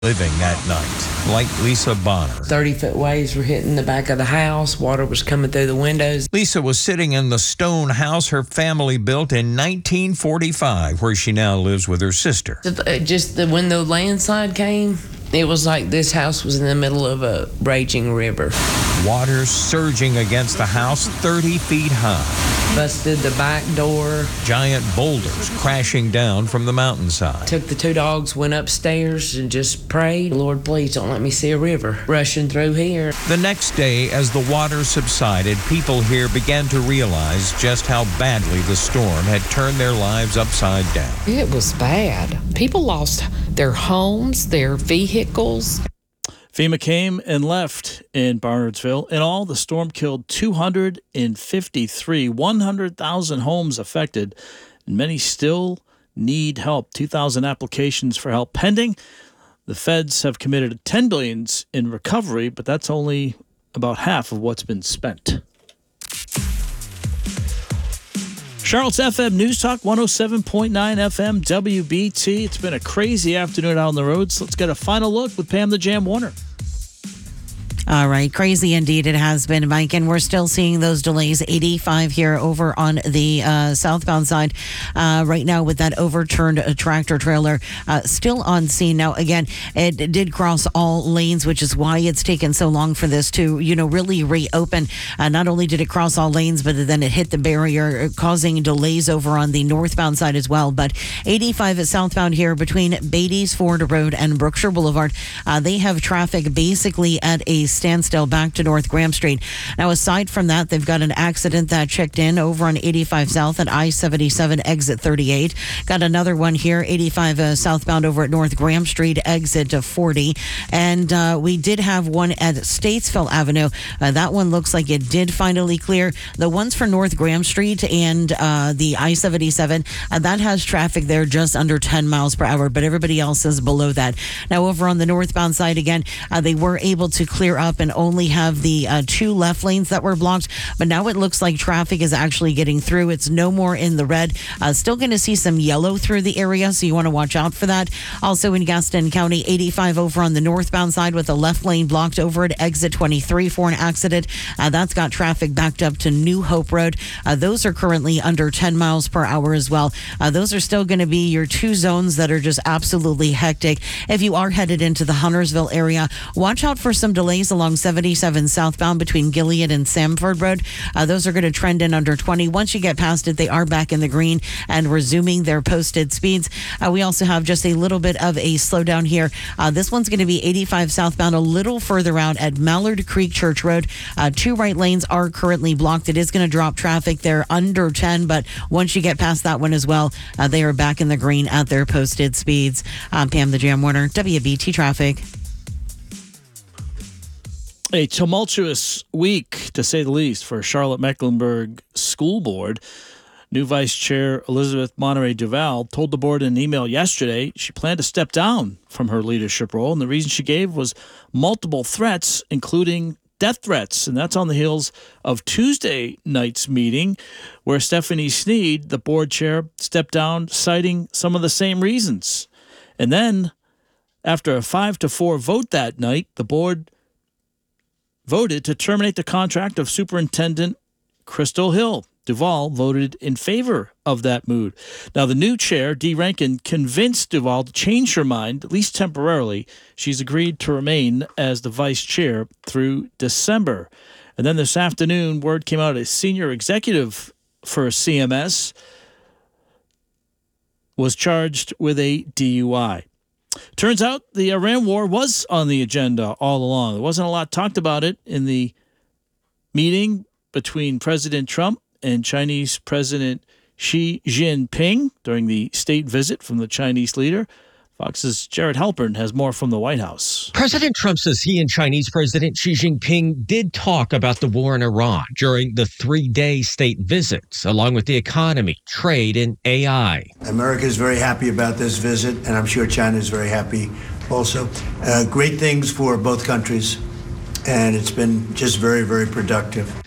living that night, like Lisa Bonner. 30-foot waves were hitting the back of the house. Water was coming through the windows. Lisa was sitting in the stone house her family built in 1945, where she now lives with her sister. When the landslide came, it was like this house was in the middle of a raging river. Water surging against the house 30 feet high. Busted the back door. Giant boulders crashing down from the mountainside. Took the two dogs, went upstairs and just prayed, Lord, please don't let me see a river rushing through here. The next day, as the water subsided, people here began to realize just how badly the storm had turned their lives upside down. It was bad. People lost their homes, their vehicles. FEMA came and left in Barnardsville. In all, the storm killed 253, 100,000 homes affected, and many still need help. 2,000 applications for help pending. The feds have committed $10 billion in recovery, but that's only about half of what's been spent. Charlotte's FM News Talk 107.9 FM WBT. It's been a crazy afternoon out on the roads. Let's get a final look with Pam the Jam Warner. All right. Crazy indeed it has been, Mike. And we're still seeing those delays. 85 here over on the southbound side right now with that overturned tractor trailer still on scene. Now, again, it did cross all lanes, which is why it's taken so long for this to, really reopen. Not only did it cross all lanes, but then it hit the barrier, causing delays over on the northbound side as well. But 85 is southbound here between Beatty's Ford Road and Brookshire Boulevard. They have traffic basically at a standstill back to North Graham Street. Now, aside from that, they've got an accident that checked in over on 85 South at I-77 exit 38. Got another one here, 85 southbound over at North Graham Street exit 40. And we did have one at Statesville Avenue. That one looks like it did finally clear. The ones for North Graham Street and the I-77, that has traffic there just under 10 miles per hour, but everybody else is below that. Now, over on the northbound side again, they were able to clear up and only have the two left lanes that were blocked, but now it looks like traffic is actually getting through. It's no more in the red. Still going to see some yellow through the area, so you want to watch out for that. Also in Gaston County, 85 over on the northbound side with the left lane blocked over at exit 23 for an accident. That's got traffic backed up to New Hope Road. Those are currently under 10 miles per hour as well. Those are still going to be your two zones that are just absolutely hectic. If you are headed into the Huntersville area, watch out for some delays along 77 southbound between Gilead and Samford Road. Those are going to trend in under 20. Once you get past it, they are back in the green and resuming their posted speeds. We also have just a little bit of a slowdown here. This one's going to be 85 southbound a little further out at Mallard Creek Church Road. Two right lanes are currently blocked. It is going to drop traffic there under 10, but once you get past that one as well, they are back in the green at their posted speeds. I'm Pam the Jam Warner, WBT Traffic. A tumultuous week, to say the least, for Charlotte-Mecklenburg School Board. New Vice Chair Elizabeth Monterey Duval told the board in an email yesterday she planned to step down from her leadership role, and the reason she gave was multiple threats, including death threats. And that's on the heels of Tuesday night's meeting, where Stephanie Sneed, the board chair, stepped down, citing some of the same reasons. And then, after a 5-4 vote that night, the board voted to terminate the contract of Superintendent Crystal Hill. Duval voted in favor of that move. Now, the new chair, Dee Rankin, convinced Duval to change her mind, at least temporarily. She's agreed to remain as the vice chair through December. And then this afternoon, word came out a senior executive for CMS was charged with a DUI. Turns out the Iran war was on the agenda all along. There wasn't a lot talked about it in the meeting between President Trump and Chinese President Xi Jinping during the state visit from the Chinese leader. Fox's Jared Halpern has more from the White House. President Trump says he and Chinese President Xi Jinping did talk about the war in Iran during the 3-day state visits, along with the economy, trade, and AI. America is very happy about this visit, and I'm sure China is very happy also. Great things for both countries, and it's been just very, very productive.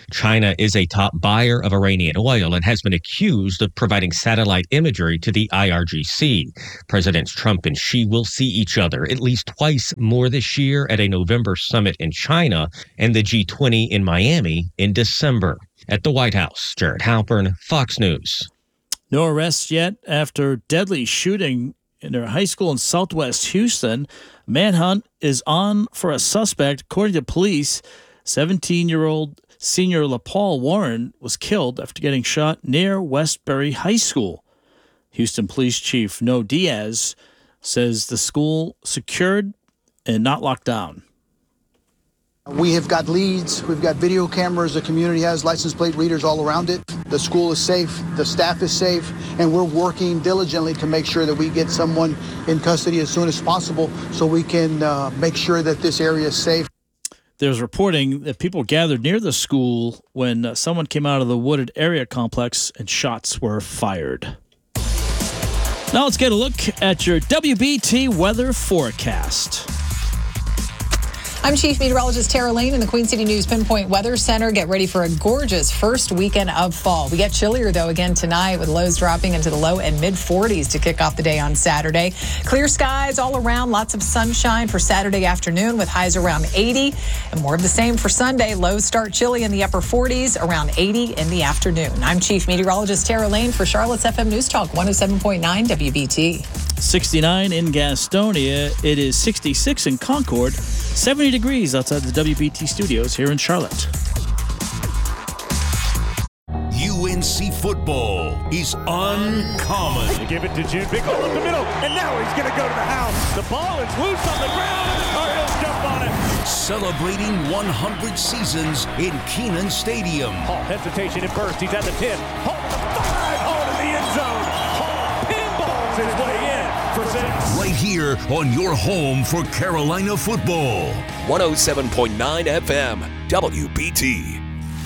China is a top buyer of Iranian oil and has been accused of providing satellite imagery to the IRGC. Presidents Trump and Xi will see each other at least twice more this year at a November summit in China and the G20 in Miami in December. At the White House, Jared Halpern, Fox News. No arrests yet after deadly shooting in a high school in southwest Houston. Manhunt is on for a suspect. According to police, 17-year-old senior LaPaul Warren was killed after getting shot near Westbury High School. Houston Police Chief No Diaz says the school secured and not locked down. We have got leads, we've got video cameras, the community has license plate readers all around it. The school is safe, the staff is safe, and we're working diligently to make sure that we get someone in custody as soon as possible so we can make sure that this area is safe. There's reporting that people gathered near the school when someone came out of the wooded area complex and shots were fired. Now let's get a look at your WBT weather forecast. I'm Chief Meteorologist Tara Lane in the Queen City News Pinpoint Weather Center. Get ready for a gorgeous first weekend of fall. We get chillier, though, again tonight with lows dropping into the low and mid-40s to kick off the day on Saturday. Clear skies all around, lots of sunshine for Saturday afternoon with highs around 80. And more of the same for Sunday. Lows start chilly in the upper 40s, around 80 in the afternoon. I'm Chief Meteorologist Tara Lane for Charlotte's FM News Talk 107.9 WBT. 69 in Gastonia. It is 66 in Concord. 70 degrees outside the WBT studios here in Charlotte. UNC football is uncommon. They give it to June. Big hole up the middle. And now he's going to go to the house. The ball is loose on the ground. And the Cardinals jump on it. Celebrating 100 seasons in Kenan Stadium. Hall hesitation at first. He's at the 10. Hall to the 5. Hall to the end zone. Hall pinballs his way in for 6. Right here on your home for Carolina football. 107.9 FM, WBT.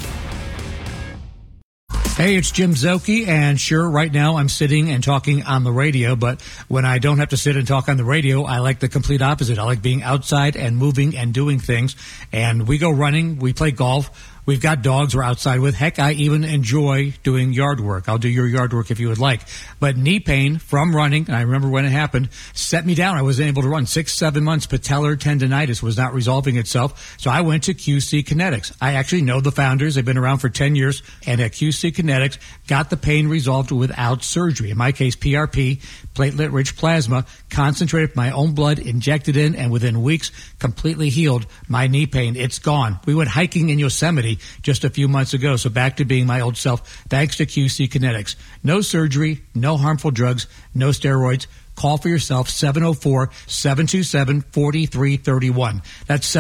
Hey, it's Jim Zoki, and sure, right now I'm sitting and talking on the radio, but when I don't have to sit and talk on the radio, I like the complete opposite. I like being outside and moving and doing things, and we go running, we play golf, we've got dogs we're outside with. Heck, I even enjoy doing yard work. I'll do your yard work if you would like. But knee pain from running, and I remember when it happened, set me down. I wasn't able to run 6-7 months. Patellar tendonitis was not resolving itself. So I went to QC Kinetics. I actually know the founders. They've been around for 10 years. And at QC Kinetics, got the pain resolved without surgery. In my case, PRP, platelet-rich plasma, concentrated my own blood, injected in, and within weeks, completely healed my knee pain. It's gone. We went hiking in Yosemite just a few months ago, so back to being my old self, thanks to QC Kinetics. No surgery, no harmful drugs, no steroids. Call for yourself, 704-727-4331. That's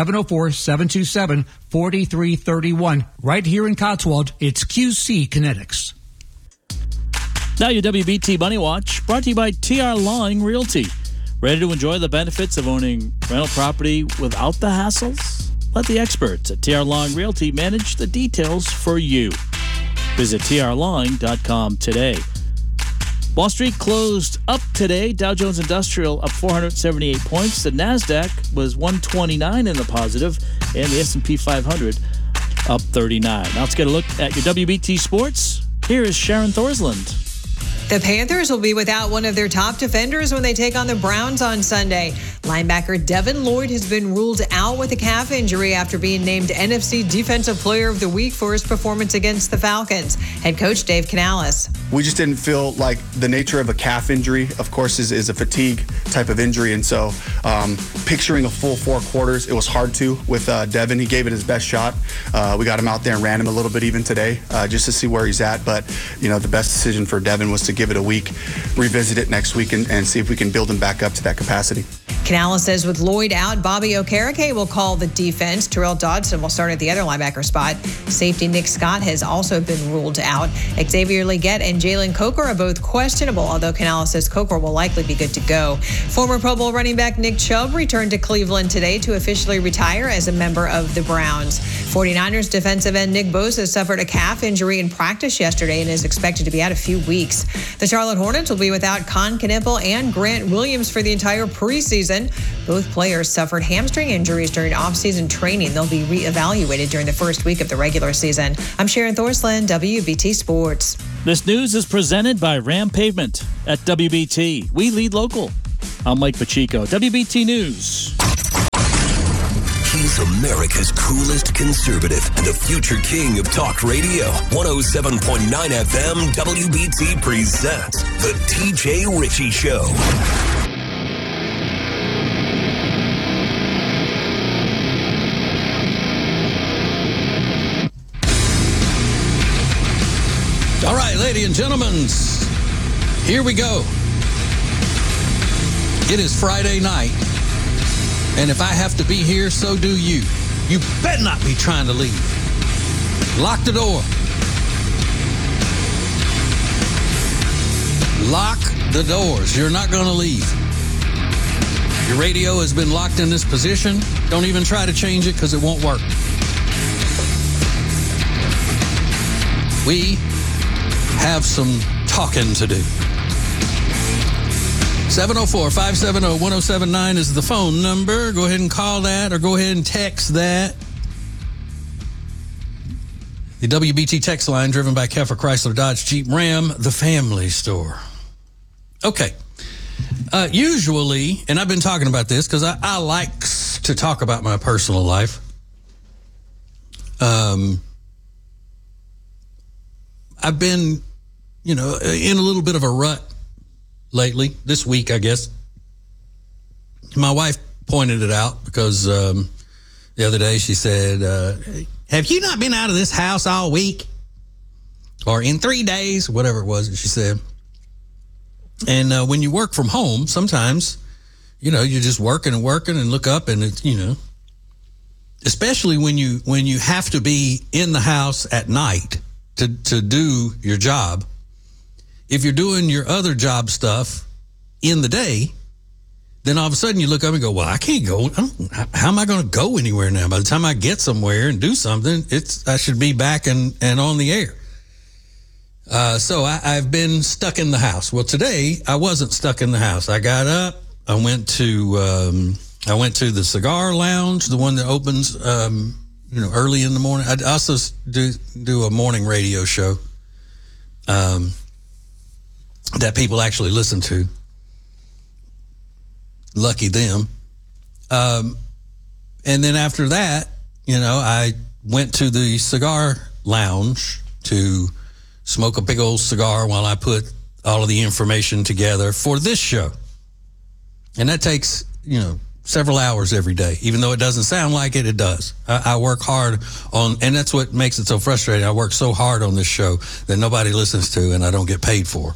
704-727-4331. Right here in Cotswold, it's QC Kinetics. Now your WBT Money Watch, brought to you by TR Lawing Realty. Ready to enjoy the benefits of owning rental property without the hassles? Let the experts at TR Lawing Realty manage the details for you. Visit trlawing.com today. Wall Street closed up today. Dow Jones Industrial up 478 points. The NASDAQ was 129 in the positive, and the S&P 500 up 39. Now let's get a look at your WBT Sports. Here is Sharon Thorsland. The Panthers will be without one of their top defenders when they take on the Browns on Sunday. Linebacker Devin Lloyd has been ruled out with a calf injury after being named NFC Defensive Player of the Week for his performance against the Falcons. Head coach Dave Canales. We just didn't feel like the nature of a calf injury, of course, is a fatigue type of injury. And so picturing a full 4 quarters, it was hard to with Devin. He gave it his best shot. We got him out there and ran him a little bit even today just to see where he's at. But, you know, the best decision for Devin was to give it a week, revisit it next week, and see if we can build him back up to that capacity. Canales says with Lloyd out, Bobby Okereke will call the defense. Terrell Dodson will start at the other linebacker spot. Safety Nick Scott has also been ruled out. Xavier Leggett and Jalen Coker are both questionable, although Canales says Coker will likely be good to go. Former Pro Bowl running back Nick Chubb returned to Cleveland today to officially retire as a member of the Browns. 49ers defensive end Nick Bosa suffered a calf injury in practice yesterday and is expected to be out a few weeks. The Charlotte Hornets will be without Con Knippel and Grant Williams for the entire preseason season. Both players suffered hamstring injuries during offseason training. They'll be reevaluated during the first week of the regular season. I'm Sharon Thorsland, WBT Sports. This news is presented by Ram Pavement at WBT. We lead local. I'm Mike Pacheco, WBT News. He's America's coolest conservative and the future king of talk radio. 107.9 FM WBT presents The TJ Ritchie Show. All right, ladies and gentlemen, here we go. It is Friday night, and if I have to be here, so do you. You better not be trying to leave. Lock the door. Lock the doors. You're not going to leave. Your radio has been locked in this position. Don't even try to change it because it won't work. We have some talking to do. 704-570-1079 is the phone number. Go ahead and call that or go ahead and text that. The WBT text line driven by Keffer Chrysler Dodge Jeep Ram, the family store. Okay. Usually, and I've been talking about this because I like to talk about my personal life. I've been, in a little bit of a rut lately, this week, I guess. My wife pointed it out because the other day she said, have you not been out of this house all week? Or in 3 days, whatever it was that she said. And when you work from home, sometimes, you're just working and look up and it's, especially when you have to be in the house at night to do your job. If you're doing your other job stuff in the day, then all of a sudden you look up and go, well, I can't go. How am I going to go anywhere now? By the time I get somewhere and do something, I should be back and on the air. So I've been stuck in the house. Well, today I wasn't stuck in the house. I got up. I went to the cigar lounge, the one that opens, early in the morning. I also do a morning radio show. That people actually listen to. Lucky them. And then after that, I went to the cigar lounge to smoke a big old cigar while I put all of the information together for this show. And that takes, several hours every day. Even though it doesn't sound like it, it does. I work hard and that's what makes it so frustrating. I work so hard on this show that nobody listens to and I don't get paid for.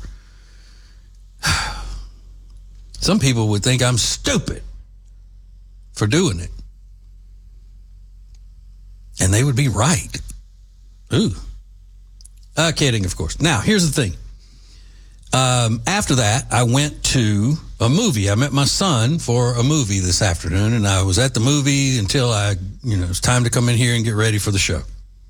Some people would think I'm stupid for doing it. And they would be right. Ooh. Kidding, of course. Now, here's the thing. After that, I went to a movie. I met my son for a movie this afternoon, and I was at the movie until it was time to come in here and get ready for the show.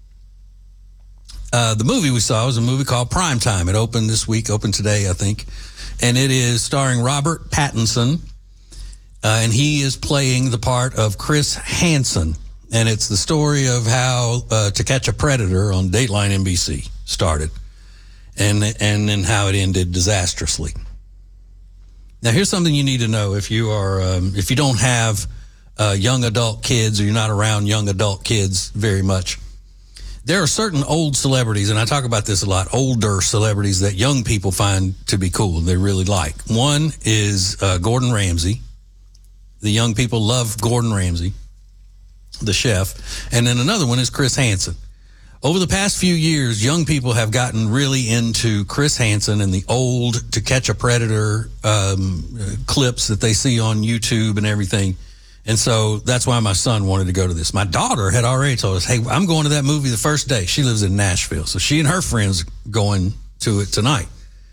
The movie we saw was a movie called Primetime. It opened this week, opened today, I think. And it is starring Robert Pattinson, and he is playing the part of Chris Hansen. And it's the story of how To Catch a Predator on Dateline NBC started, and then how it ended disastrously. Now, here's something you need to know if you don't have young adult kids or you're not around young adult kids very much. There are certain old celebrities, and I talk about this a lot, older celebrities that young people find to be cool. They really like. One is Gordon Ramsay. The young people love Gordon Ramsay, the chef. And then another one is Chris Hansen. Over the past few years, young people have gotten really into Chris Hansen and the old To Catch a Predator clips that they see on YouTube and everything. And so that's why my son wanted to go to this. My daughter had already told us, hey, I'm going to that movie the first day. She lives in Nashville. So she and her friends going to it tonight.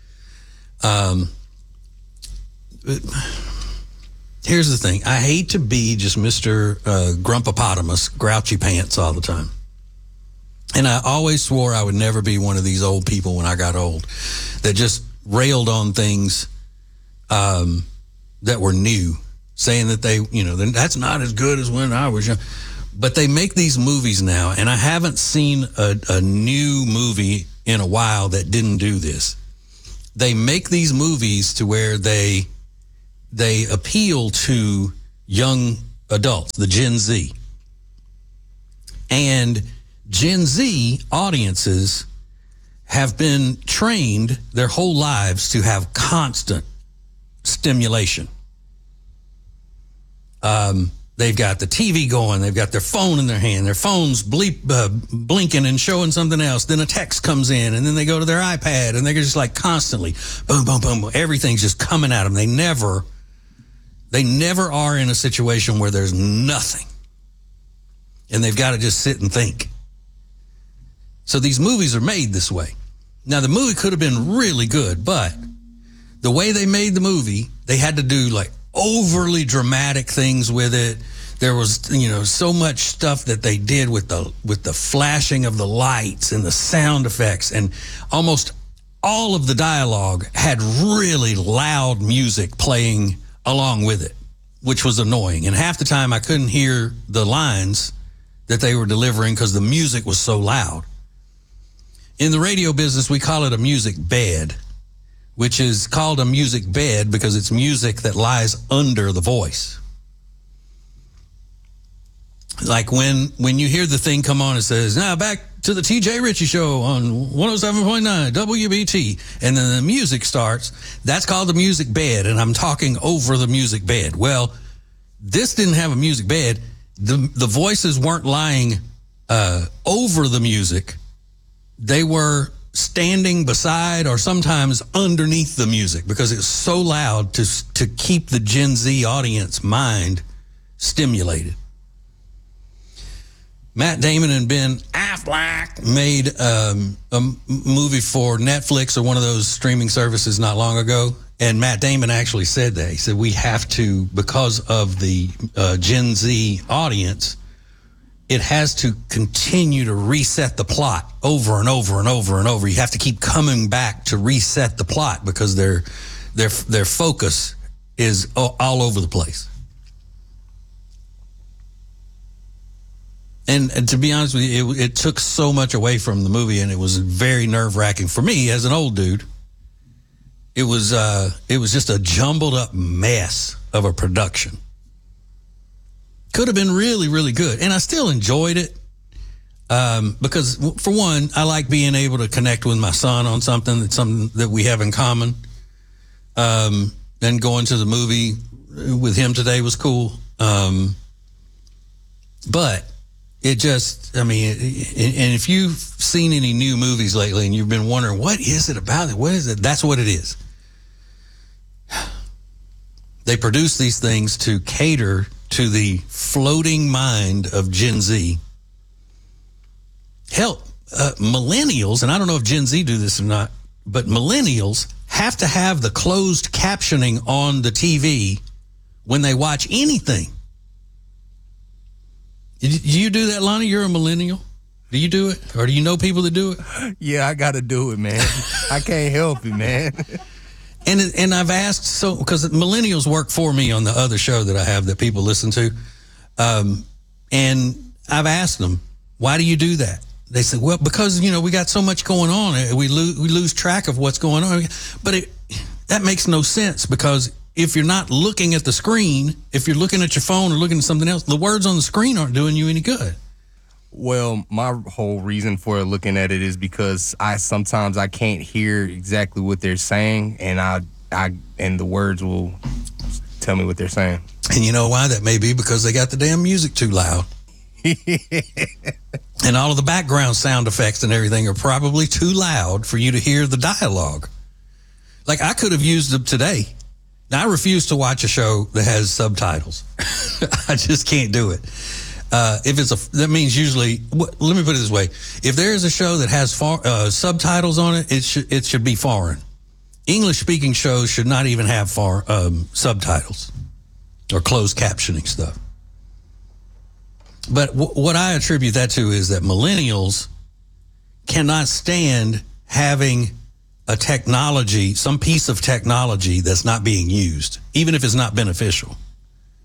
Here's the thing. I hate to be just Mr. Grumpopotamus, grouchy pants all the time. And I always swore I would never be one of these old people when I got old that just railed on things that were new. saying that that's not as good as when I was young. But they make these movies now, and I haven't seen a new movie in a while that didn't do this. They make these movies to where they appeal to young adults, the Gen Z. And Gen Z audiences have been trained their whole lives to have constant stimulation. They've got the TV going. They've got their phone in their hand. Their phone's blinking and showing something else. Then a text comes in, and then they go to their iPad, and they're just like constantly, boom, boom, boom. Everything's just coming at them. They never are in a situation where there's nothing, and they've got to just sit and think. So these movies are made this way. Now, the movie could have been really good, but the way they made the movie, they had to do like overly dramatic things with it. There was, so much stuff that they did with the flashing of the lights and the sound effects, and almost all of the dialogue had really loud music playing along with it, which was annoying. And half the time I couldn't hear the lines that they were delivering because the music was so loud. In the radio business, we call it a music bed, which is called a music bed because it's music that lies under the voice. Like when you hear the thing come on, it says, now back to the TJ Ritchie Show on 107.9 WBT. And then the music starts. That's called the music bed, and I'm talking over the music bed. Well, this didn't have a music bed. The voices weren't lying over the music. They were standing beside or sometimes underneath the music because it's so loud to keep the Gen Z audience mind stimulated. Matt Damon and Ben Affleck made a movie for Netflix or one of those streaming services not long ago. And Matt Damon actually said that. He said, we have to, because of the Gen Z audience, it has to continue to reset the plot over and over and over and over. You have to keep coming back to reset the plot because their focus is all over the place. And to be honest with you, it took so much away from the movie, and it was very nerve-wracking for me as an old dude. It was just a jumbled up mess of a production. Could have been really, really good, and I still enjoyed it because, for one, I like being able to connect with my son on something that we have in common. And going to the movie with him today was cool, but. It just, and if you've seen any new movies lately and you've been wondering, what is it about it? What is it? That's what it is. They produce these things to cater to the floating mind of Gen Z. Hell, millennials, and I don't know if Gen Z do this or not, but millennials have to have the closed captioning on the TV when they watch anything. Do you do that, Lonnie? You're a millennial. Do you do it? Or do you know people that do it? Yeah, I got to do it, man. I can't help it, man. And I've asked, because millennials work for me on the other show that I have that people listen to. And I've asked them, why do you do that? They said, well, because, we got so much going on. We lose track of what's going on. But that makes no sense because if you're not looking at the screen, if you're looking at your phone or looking at something else, the words on the screen aren't doing you any good. Well, my whole reason for looking at it is because sometimes I can't hear exactly what they're saying, and and the words will tell me what they're saying. And you know why? That may be because they got the damn music too loud. And all of the background sound effects and everything are probably too loud for you to hear the dialogue. Like, I could have used them today. Now, I refuse to watch a show that has subtitles. I just can't do it. That means usually, let me put it this way. If there is a show that has subtitles on it, it should be foreign. English-speaking shows should not even have subtitles or closed captioning stuff. But what I attribute that to is that millennials cannot stand having some piece of technology that's not being used, even if it's not beneficial.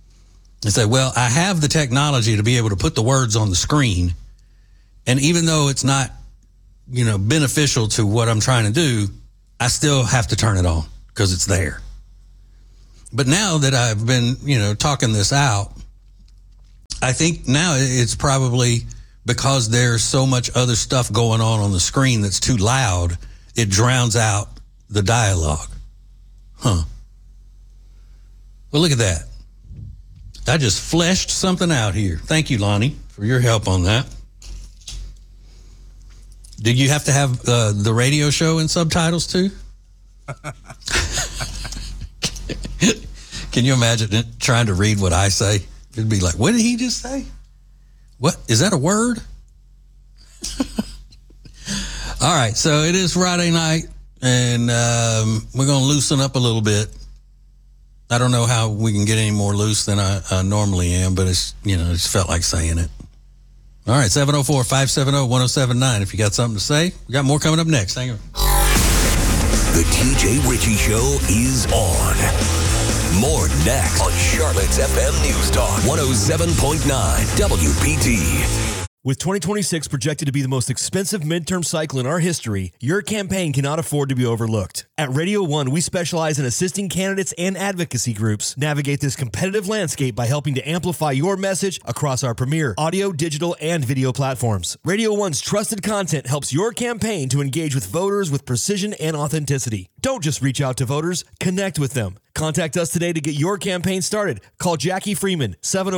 and say, well, I have the technology to be able to put the words on the screen. And even though it's not, beneficial to what I'm trying to do, I still have to turn it on because it's there. But now that I've been, talking this out, I think now it's probably because there's so much other stuff going on the screen that's too loud, it drowns out the dialogue. Huh. Well, look at that. I just fleshed something out here. Thank you, Lonnie, for your help on that. Did you have to have the radio show in subtitles too? Can you imagine trying to read what I say? It'd be like, what did he just say? What? Is that a word? All right, so it is Friday night, and we're going to loosen up a little bit. I don't know how we can get any more loose than I normally am, but it's, it just felt like saying it. All right, 704-570-1079. If you got something to say, we got more coming up next. Hang on. The TJ Ritchie Show is on. More next on Charlotte's FM News Talk 107.9 WPT. With 2026 projected to be the most expensive midterm cycle in our history, your campaign cannot afford to be overlooked. At Radio 1, we specialize in assisting candidates and advocacy groups navigate this competitive landscape by helping to amplify your message across our premier audio, digital, and video platforms. Radio 1's trusted content helps your campaign to engage with voters with precision and authenticity. Don't just reach out to voters, connect with them. Contact us today to get your campaign started. Call Jackie Freeman,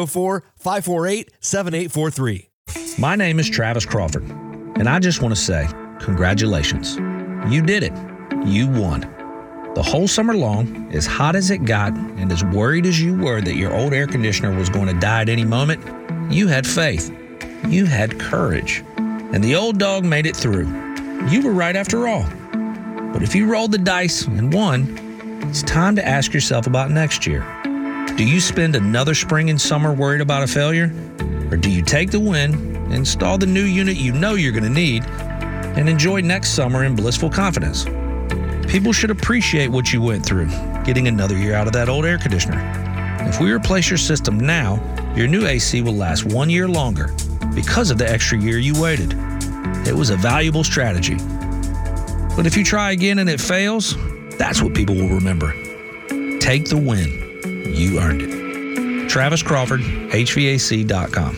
704-548-7843. My name is Travis Crawford, and I just want to say congratulations. You did it. You won. The whole summer long, as hot as it got and as worried as you were that your old air conditioner was going to die at any moment, you had faith. You had courage. And the old dog made it through. You were right after all. But if you rolled the dice and won, it's time to ask yourself about next year. Do you spend another spring and summer worried about a failure? Or do you take the win, install the new unit you know you're going to need, and enjoy next summer in blissful confidence? People should appreciate what you went through, getting another year out of that old air conditioner. If we replace your system now, your new AC will last 1 year longer because of the extra year you waited. It was a valuable strategy. But if you try again and it fails, that's what people will remember. Take the win. You earned it. Travis Crawford, HVAC.com.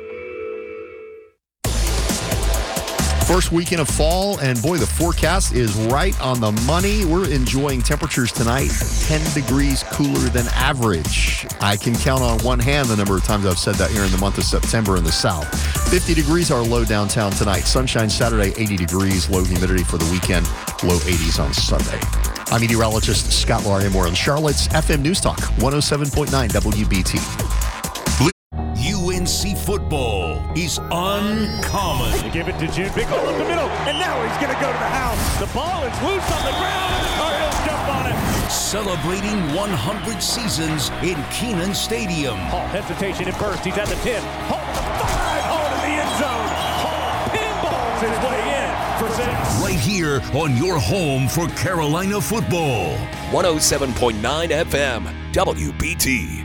First weekend of fall, and boy, the forecast is right on the money. We're enjoying temperatures tonight 10 degrees cooler than average. I can count on one hand the number of times I've said that here in the month of September in the South. 50 degrees our low downtown tonight. Sunshine Saturday, 80 degrees. Low humidity for the weekend, low 80s on Sunday. I'm meteorologist Scott Larimore on Charlotte's FM News Talk 107.9 WBT. UNC football is uncommon. They give it to June. Big hole up the middle. And now he's going to go to the house. The ball is loose on the ground. And the Tar Heels jump on it. Celebrating 100 seasons in Kenan Stadium. Hall hesitation at first. He's at the 10. Hall to the 5. Hall in the end zone. Hall pinballs his way in for 6. Right here on your home for Carolina football. 107.9 FM WBT.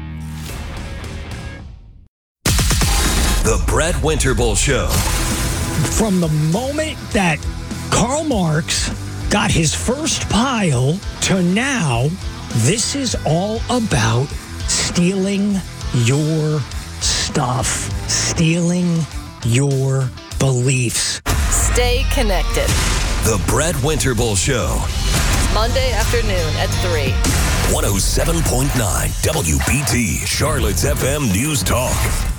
The Brett Winterble Show. From the moment that Karl Marx got his first pile to now, this is all about stealing your stuff, stealing your beliefs. Stay connected. The Brett Winterble Show. Monday afternoon at 3. 107.9 WBT, Charlotte's FM News Talk.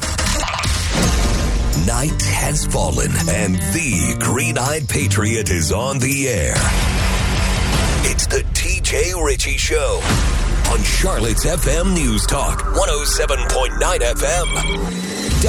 Night has fallen, and the Green-Eyed Patriot is on the air. It's the TJ Ritchie Show on Charlotte's FM News Talk 107.9 FM.